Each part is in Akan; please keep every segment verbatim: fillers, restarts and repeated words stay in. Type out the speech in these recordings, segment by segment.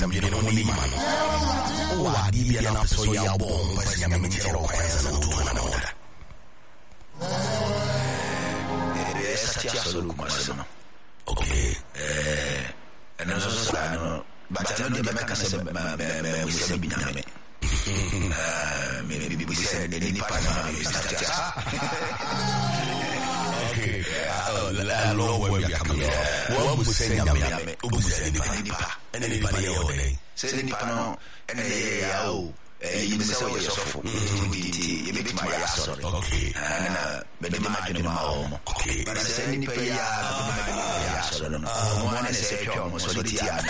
namjeni mwini mano. Owa di bia na so ya bon pa nya me chero kwa ya na tu na moda. Eh, esa tia solo kuma sana. Okay. Eh, ana so sa no, ba ta no de meka se me me me se binyame. Ah, me me bi se de ni pa na esa tia. Okay. La lo wo ya kamyo. Wo bu se nya me. Bu se ni pa ni pa. Ene ni pa ni o de. Se ni pa no, ene ya o. Eh, you say what you're so you make my ass sorry. Okay. And but the man in my home. Okay. But I say any pay ya so no. One is say pure so the tiana.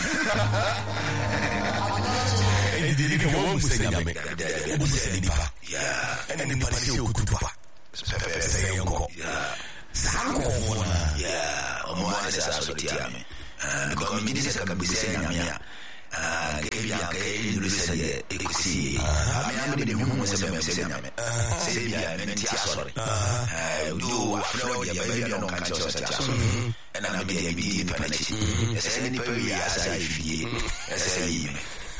E di che uomo segna me. Bu se ni pa. Yeah. Ene ni pa si o kutupa. Sei un co. Yeah. Sanko fona. Yeah. One is so the tiana. And because me this can be saying ya. Ah, che via che lui sai e così. A me hanno dei mu se me se me. Se via me ti asori. Eh, du afro dia baby non cancio se ti asori. E na me dia bi penalty. E se ni per via sai fie. E se ime.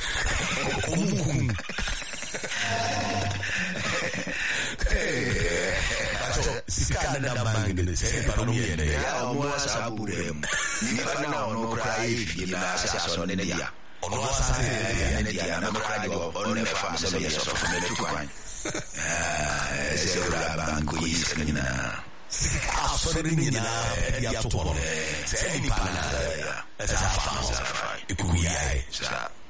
Eh, si canna da mangene se per un iene. Ya mo sa bure. Ni fa no no cry fi na sa so ne dia. Ono asa ne dia na cry go on ne fa se me so fa me tu kwan. Ah, se ora banco iskina. Aso ni na ya to. Se ni pa na. Ya. Esa fa. Ikuya. Sa